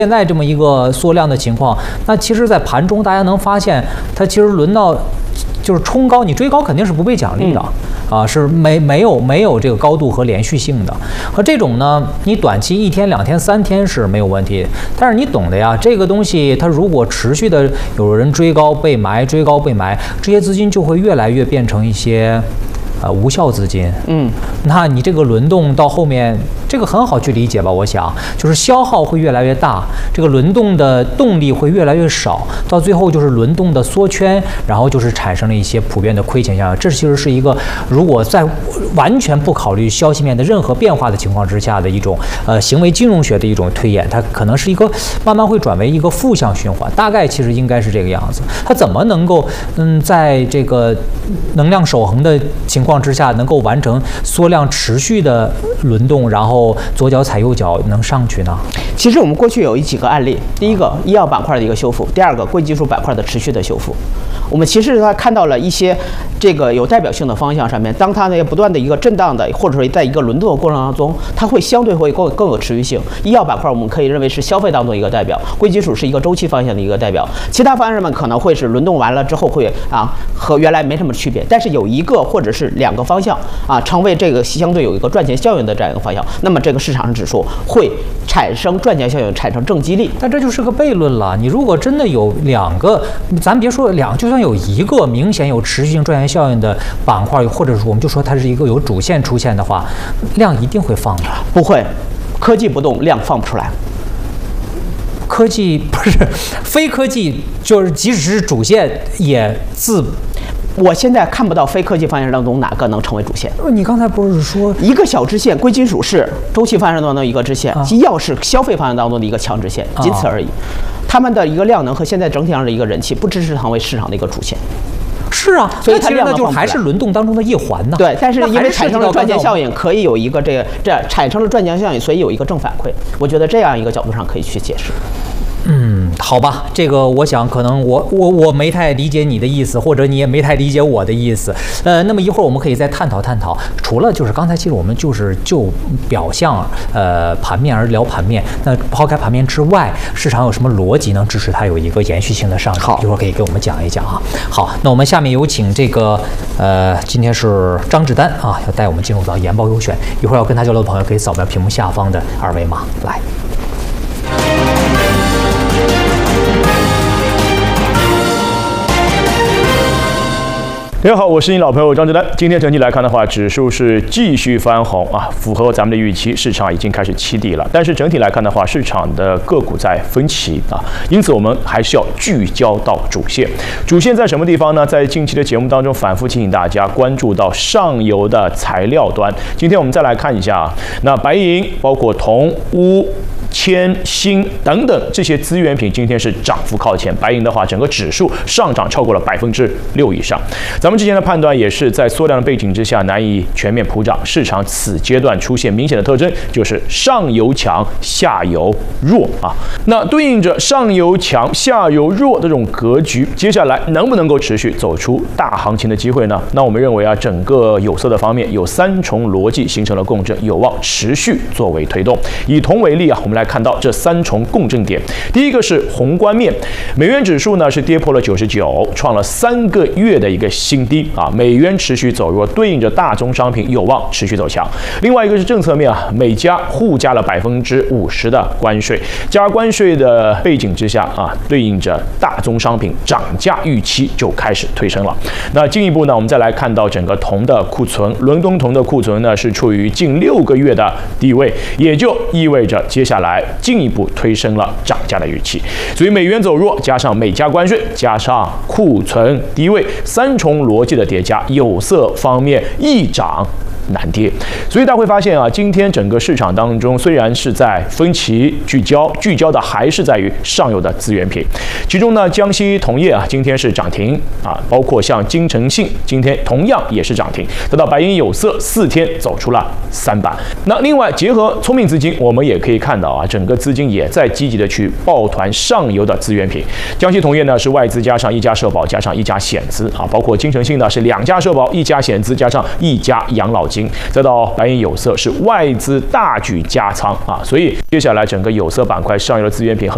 现在这么一个缩量的情况，那其实，在盘中大家能发现，它其实轮到就是冲高，你追高肯定是不被奖励的。是没有这个高度和连续性的，和这种呢，你短期1天、2天、3天是没有问题，但是你懂的呀，这个东西它如果持续的有人追高被埋，追高被埋，这些资金就会越来越变成一些无效资金。那你这个轮动到后面，这个很好去理解吧？我想就是消耗会越来越大，这个轮动的动力会越来越少，到最后就是轮动的缩圈，然后就是产生了一些普遍的亏钱现象。这其实是一个如果在完全不考虑消息面的任何变化的情况之下的一种行为金融学的一种推演，它可能是一个慢慢会转为一个负向循环，大概其实应该是这个样子。它怎么能够在这个能量守恒的情况之下，能够完成缩量持续的轮动，然后左脚踩右脚能上去呢？ 其实我们过去有几个案例，第一个医药板块的一个修复，第二个贵技术板块的持续的修复。我们其实看到了一些这个有代表性的方向上面，当它呢不断的一个震荡的，或者说在一个轮动的过程当中，它会相对会更有持续性。医药板块我们可以认为是消费当中一个代表，贵技术是一个周期方向的一个代表，其他方向们可能会是轮动完了之后会和原来没什么区别，但是有一个或者是2个方向成为这个相对有一个赚钱效应的这样一个方向，那么这个市场上指数会产生赚钱效应，产生正激励。 但这就是个悖论了。你如果真的有2个，咱别说就算有1个明显有持续性赚钱效应的板块，或者是我们就说它是一个有主线出现的话，量一定会放的。 不会，科技不动，量放不出来。 科技不是非科技，就是即使是主线也我现在看不到非科技方向当中哪个能成为主线。 你刚才不是说一个小支线，贵金属是周期方向当中的一个支线，医药是消费方向当中的一个强支线，仅此而已。他们的一个量能和现在整体上的一个人气，不支持成为市场的一个主线。 是啊，所以它量呢就还是轮动当中的一环呢。 对，但是因为产生了赚钱效应，可以有一个这产生了赚钱效应，所以有一个正反馈。我觉得这样一个角度上可以去解释。 好吧，这个我想可能我没太理解你的意思，或者你也没太理解我的意思。那么一会儿我们可以再探讨。除了就是刚才其实我们就是就表象盘面而聊盘面，那抛开盘面之外，市场有什么逻辑能支持它有一个延续性的上涨？一会儿可以给我们讲一讲啊。好，那我们下面有请这个今天是张志丹要带我们进入到研报优选。一会儿要跟他交流的朋友可以扫描屏幕下方的2维码来。 大家好，我是你老朋友张志丹。今天整体来看的话，指数是继续翻红符合咱们的预期，市场已经开始起底了。但是整体来看的话，市场的个股在分歧因此我们还是要聚焦到主线。主线在什么地方呢？在近期的节目当中反复提醒大家关注到上游的材料端。今天我们再来看一下那白银包括铜、钨、铅、锌等等这些资源品今天是涨幅靠前，白银的话整个指数上涨超过了6%以上。咱们之前的判断也是在缩量的背景之下难以全面普涨，市场此阶段出现明显的特征，就是上游强下游弱那对应着上游强下游弱的这种格局，接下来能不能够持续走出大行情的机会呢？那我们认为整个有色的方面有3重逻辑形成了共振，有望持续作为推动。以铜为例我们来看到这3重共振点。第一个是宏观面，美元指数呢是跌破了99，创了3个月的一个新低美元持续走弱，对应着大宗商品有望持续走强。另外一个是政策面美加互加了50%的关税，加关税的背景之下对应着大宗商品涨价预期就开始推升了。那进一步呢，我们再来看到整个铜的库存，伦敦铜的库存呢是处于近6个月的低位，也就意味着接下来进一步推升了涨价的预期。所以美元走弱，加上美加关税，加上库存低位，3重逻辑的叠加，有色方面易涨难跌。所以大家会发现今天整个市场当中虽然是在分歧聚焦的还是在于上游的资源品，其中呢江西铜业今天是涨停包括像金诚信今天同样也是涨停，得到白银有色4天走出了3板。那另外结合聪明资金，我们也可以看到整个资金也在积极的去抱团上游的资源品。江西铜业呢是外资加上1家社保加上1家险资包括金诚信呢是2家社保1家险资加上1家养老金，再到白银有色是外资大举加仓所以接下来整个有色板块上游的资源品